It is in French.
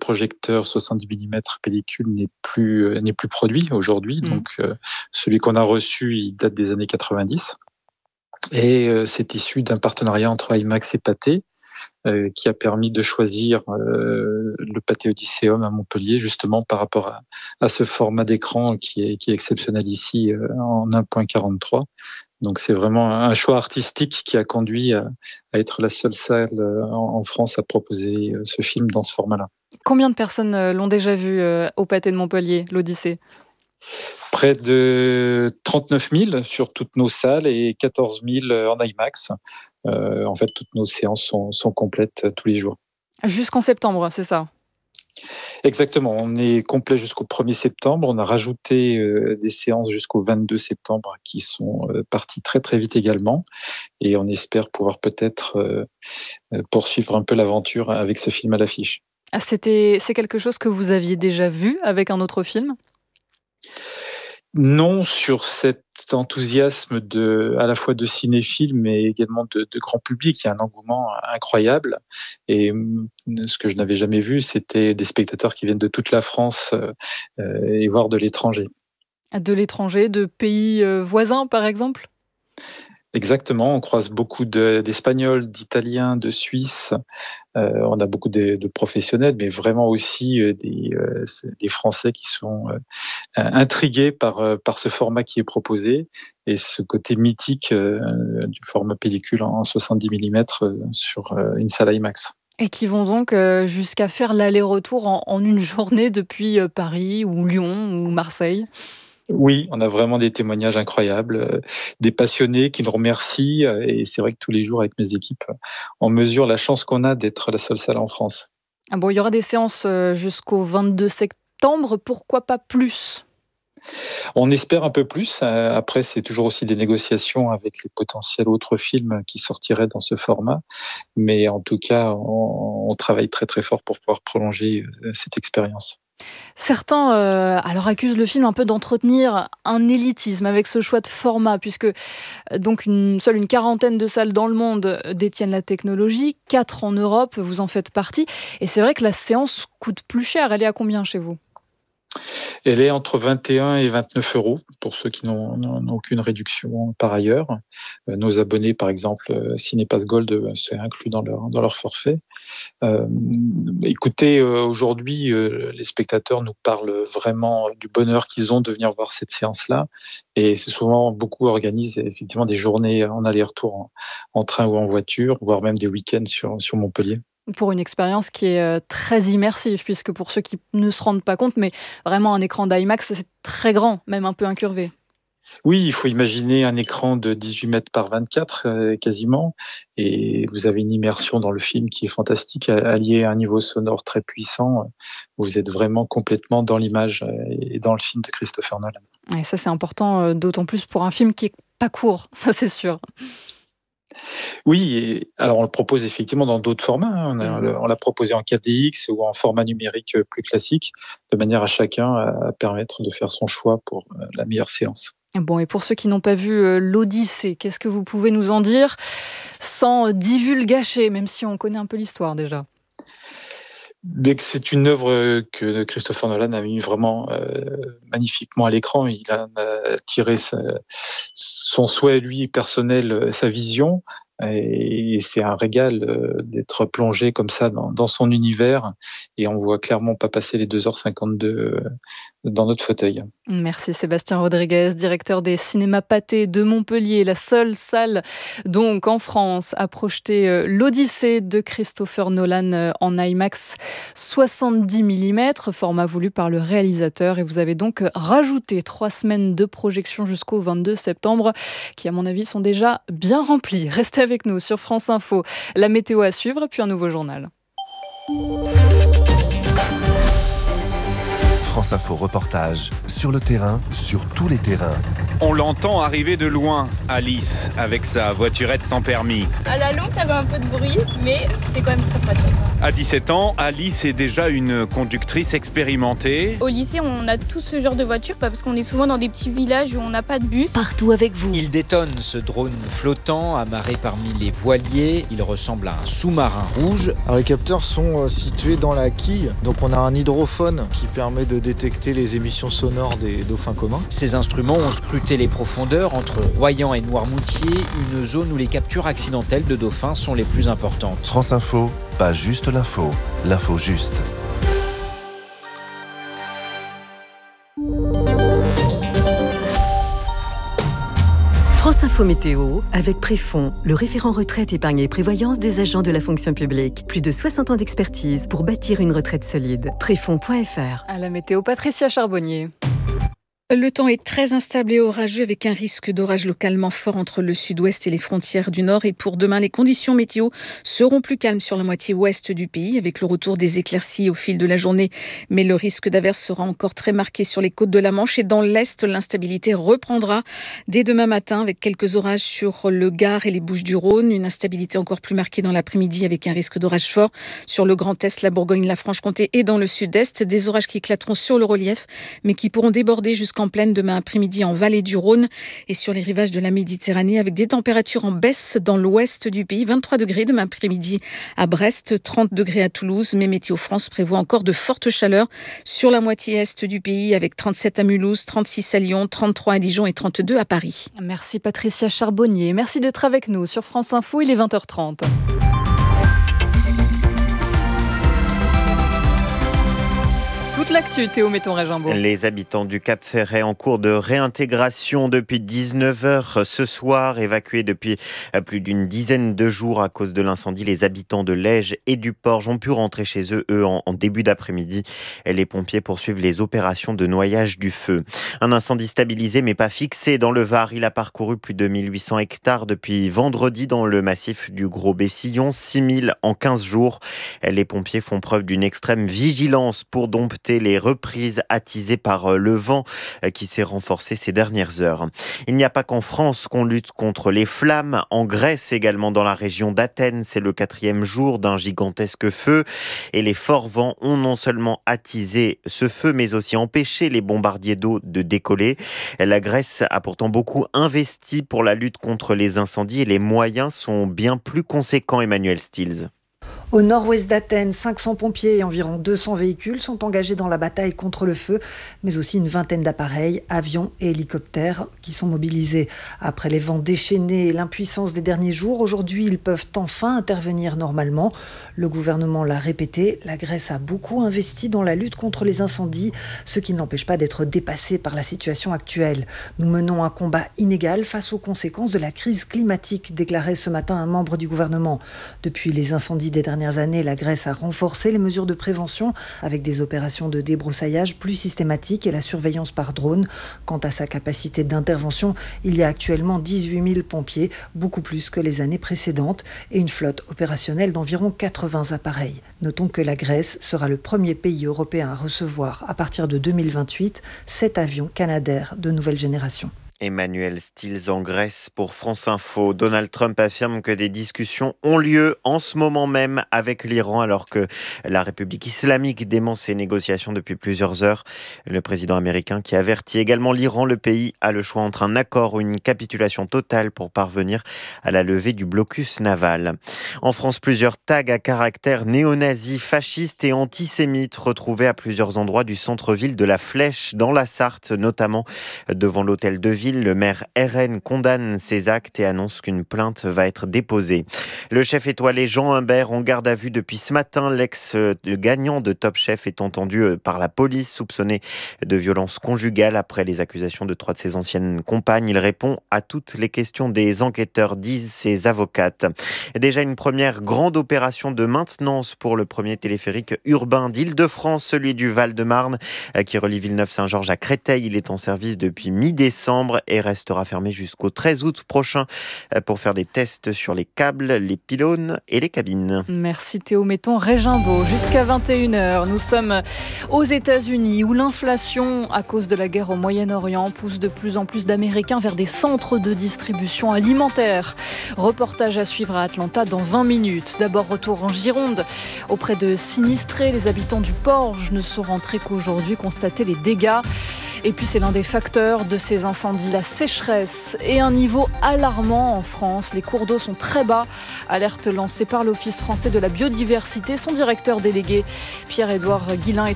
projecteur 70 mm pellicule n'est plus produit aujourd'hui. Donc, celui qu'on a reçu, il date des années 90. Et c'est issu d'un partenariat entre IMAX et Pathé, qui a permis de choisir le Pathé Odysseum à Montpellier, justement par rapport à ce format d'écran qui est exceptionnel ici en 1.43. Donc c'est vraiment un choix artistique qui a conduit à être la seule salle en France à proposer ce film dans ce format-là. Combien de personnes l'ont déjà vu au Pathé de Montpellier, l'Odyssée ? Près de 39 000 sur toutes nos salles et 14 000 en IMAX. En fait, toutes nos séances sont complètes tous les jours. Jusqu'en septembre, c'est ça ? Exactement, on est complet jusqu'au 1er septembre. On a rajouté des séances jusqu'au 22 septembre qui sont parties très très vite également. Et on espère pouvoir peut-être poursuivre un peu l'aventure avec ce film à l'affiche. C'est quelque chose que vous aviez déjà vu avec un autre film ? Non, sur cet enthousiasme à la fois de cinéphiles, mais également de grand public. Il y a un engouement incroyable. Et ce que je n'avais jamais vu, c'était des spectateurs qui viennent de toute la France et voire de l'étranger. De l'étranger, de pays voisins, par exemple ? Exactement, on croise beaucoup d'Espagnols, d'Italiens, de Suisses. On a beaucoup de professionnels, mais vraiment aussi des Français qui sont intrigués par ce format qui est proposé et ce côté mythique du format pellicule en 70 mm sur une salle IMAX. Et qui vont donc jusqu'à faire l'aller-retour en une journée depuis Paris ou Lyon ou Marseille ? Oui, on a vraiment des témoignages incroyables, des passionnés qui nous remercient et c'est vrai que tous les jours avec mes équipes, on mesure la chance qu'on a d'être la seule salle en France. Ah bon, il y aura des séances jusqu'au 22 septembre, pourquoi pas plus ? On espère un peu plus. Après, c'est toujours aussi des négociations avec les potentiels autres films qui sortiraient dans ce format. Mais en tout cas, on travaille très très fort pour pouvoir prolonger cette expérience. Certains alors accusent le film un peu d'entretenir un élitisme avec ce choix de format, puisque donc seule une quarantaine de salles dans le monde détiennent la technologie, 4 en Europe, vous en faites partie. Et c'est vrai que la séance coûte plus cher. Elle est à combien chez vous ? Elle est entre 21 et 29 euros pour ceux qui n'ont aucune réduction par ailleurs. Nos abonnés, par exemple, Cinépass Gold, c'est inclus dans leur forfait. Écoutez, aujourd'hui, les spectateurs nous parlent vraiment du bonheur qu'ils ont de venir voir cette séance-là. Et c'est souvent, beaucoup organisent effectivement des journées en aller-retour en train ou en voiture, voire même des week-ends sur Montpellier. Pour une expérience qui est très immersive, puisque pour ceux qui ne se rendent pas compte, mais vraiment un écran d'IMAX, c'est très grand, même un peu incurvé. Oui, il faut imaginer un écran de 18 mètres par 24 quasiment, et vous avez une immersion dans le film qui est fantastique, alliée à un niveau sonore très puissant. Vous êtes vraiment complètement dans l'image et dans le film de Christopher Nolan. Et ça, c'est important, d'autant plus pour un film qui est pas court, ça c'est sûr. Oui, et alors on le propose effectivement dans d'autres formats. On l'a proposé en 4DX ou en format numérique plus classique, de manière à chacun à permettre de faire son choix pour la meilleure séance. Bon, et pour ceux qui n'ont pas vu l'Odyssée, qu'est-ce que vous pouvez nous en dire sans divulgacher, même si on connaît un peu l'histoire déjà ? Dès que c'est une œuvre que Christopher Nolan a mis vraiment magnifiquement à l'écran, il en a tiré son souhait, lui, personnel, sa vision. Et c'est un régal d'être plongé comme ça dans son univers. Et on voit clairement pas passer les 2h52 dans notre fauteuil. Merci Sébastien Rodriguez, directeur des cinémas Pathé de Montpellier, la seule salle donc en France à projeter l'Odyssée de Christopher Nolan en IMAX 70 mm, format voulu par le réalisateur. Et vous avez donc rajouté 3 semaines de projection jusqu'au 22 septembre qui à mon avis sont déjà bien remplies. Restez avec nous sur France Info, la météo à suivre puis un nouveau journal. France Info reportage sur le terrain, sur tous les terrains. On l'entend arriver de loin, Alice, avec sa voiturette sans permis. À la longue, ça fait un peu de bruit, mais c'est quand même très pratique. À 17 ans, Alice est déjà une conductrice expérimentée. Au lycée, on a tout ce genre de voitures parce qu'on est souvent dans des petits villages où on n'a pas de bus. Partout avec vous. Il détonne ce drone flottant amarré parmi les voiliers. Il ressemble à un sous-marin rouge. Alors les capteurs sont situés dans la quille. Donc on a un hydrophone qui permet de détecter les émissions sonores des dauphins communs. Ces instruments ont scruté les profondeurs entre Royan et Noirmoutier, une zone où les captures accidentelles de dauphins sont les plus importantes. France Info, pas juste l'info, l'info juste. France Info Météo avec Préfond, le référent retraite, épargne et prévoyance des agents de la fonction publique. Plus de 60 ans d'expertise pour bâtir une retraite solide. Préfond.fr. À la météo, Patricia Charbonnier. Le temps est très instable et orageux avec un risque d'orage localement fort entre le sud-ouest et les frontières du nord. Et pour demain, les conditions météo seront plus calmes sur la moitié ouest du pays avec le retour des éclaircies au fil de la journée. Mais le risque d'averse sera encore très marqué sur les côtes de la Manche et dans l'est, l'instabilité reprendra dès demain matin avec quelques orages sur le Gard et les Bouches-du-Rhône. Une instabilité encore plus marquée dans l'après-midi avec un risque d'orage fort sur le Grand Est, la Bourgogne, la Franche-Comté et dans le sud-est. Des orages qui éclateront sur le relief mais qui pourront déborder jusqu'en pleine demain après-midi en vallée du Rhône et sur les rivages de la Méditerranée avec des températures en baisse dans l'ouest du pays. 23 degrés demain après-midi à Brest, 30 degrés à Toulouse. Mais Météo France prévoit encore de fortes chaleurs sur la moitié est du pays avec 37 à Mulhouse, 36 à Lyon, 33 à Dijon et 32 à Paris. Merci Patricia Charbonnier. Merci d'être avec nous sur France Info. Il est 20h30. Toute l'actu, Théo Metton-Régimbault. Les habitants du Cap Ferret en cours de réintégration depuis 19h ce soir, évacués depuis plus d'une dizaine de jours à cause de l'incendie. Les habitants de Lège et du Porge ont pu rentrer chez eux, en début d'après-midi. Les pompiers poursuivent les opérations de noyage du feu. Un incendie stabilisé mais pas fixé dans le Var. Il a parcouru plus de 1800 hectares depuis vendredi dans le massif du Gros-Bessillon, 6000 en 15 jours. Les pompiers font preuve d'une extrême vigilance pour dompter les reprises attisées par le vent qui s'est renforcé ces dernières heures. Il n'y a pas qu'en France qu'on lutte contre les flammes. En Grèce également, dans la région d'Athènes, c'est le 4e jour d'un gigantesque feu. Et les forts vents ont non seulement attisé ce feu, mais aussi empêché les bombardiers d'eau de décoller. La Grèce a pourtant beaucoup investi pour la lutte contre les incendies et les moyens sont bien plus conséquents, Emmanuel Stills. Au nord-ouest d'Athènes, 500 pompiers et environ 200 véhicules sont engagés dans la bataille contre le feu, mais aussi une vingtaine d'appareils, avions et hélicoptères qui sont mobilisés. Après les vents déchaînés et l'impuissance des derniers jours, aujourd'hui ils peuvent enfin intervenir normalement. Le gouvernement l'a répété, la Grèce a beaucoup investi dans la lutte contre les incendies, ce qui n'empêche pas d'être dépassé par la situation actuelle. Nous menons un combat inégal face aux conséquences de la crise climatique, déclarait ce matin un membre du gouvernement. Depuis les incendies des dernières années, la Grèce a renforcé les mesures de prévention avec des opérations de débroussaillage plus systématiques et la surveillance par drone. Quant à sa capacité d'intervention, il y a actuellement 18 000 pompiers, beaucoup plus que les années précédentes, et une flotte opérationnelle d'environ 80 appareils. Notons que la Grèce sera le premier pays européen à recevoir, à partir de 2028, 7 avions Canadair de nouvelle génération. Emmanuel Stills en Grèce pour France Info. Donald Trump affirme que des discussions ont lieu en ce moment même avec l'Iran alors que la République islamique dément ses négociations depuis plusieurs heures. Le président américain qui avertit également l'Iran, le pays a le choix entre un accord ou une capitulation totale pour parvenir à la levée du blocus naval. En France, plusieurs tags à caractère néo-nazi, fasciste et antisémite retrouvés à plusieurs endroits du centre-ville de La Flèche dans la Sarthe, notamment devant l'hôtel de ville. Le maire RN condamne ces actes et annonce qu'une plainte va être déposée. Le chef étoilé Jean Humbert en garde à vue depuis ce matin. L'ex-gagnant de Top Chef est entendu par la police, soupçonné de violence conjugale après les accusations de 3 de ses anciennes compagnes. Il répond à toutes les questions des enquêteurs, disent ses avocates. Déjà une première grande opération de maintenance pour le premier téléphérique urbain d'Île-de-France, celui du Val-de-Marne, qui relie Villeneuve-Saint-Georges à Créteil. Il est en service depuis mi-décembre septembre et restera fermé jusqu'au 13 août prochain pour faire des tests sur les câbles, les pylônes et les cabines. Merci Théo Metton, Régimbaud. Jusqu'à 21h, nous sommes aux États-Unis où l'inflation, à cause de la guerre au Moyen-Orient, pousse de plus en plus d'Américains vers des centres de distribution alimentaire. Reportage à suivre à Atlanta dans 20 minutes. D'abord, retour en Gironde. Auprès de sinistrés, les habitants du Porge ne sont rentrés qu'aujourd'hui constater les dégâts. Et puis c'est l'un des facteurs de ces incendies, la sécheresse et un niveau alarmant en France. Les cours d'eau sont très bas. Alerte lancée par l'Office français de la biodiversité. Son directeur délégué, Pierre-Édouard Guillain, est